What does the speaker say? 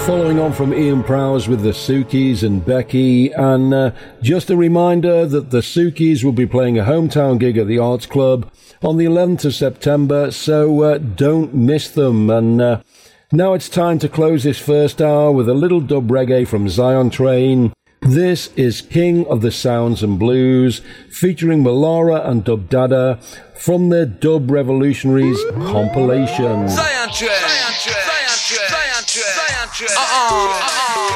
Following on from Ian Prowse with the Sukis and Becky, and just a reminder that the Sukis will be playing a hometown gig at the Arts Club on the 11th of September, so don't miss them. And now it's time to close this first hour with a little dub reggae from Zion Train. This is King of the Sounds and Blues, featuring Malara and Dub Dada from their Dub Revolutionaries compilation. Zion Train, Zion Train, Zion Train, Zion Train.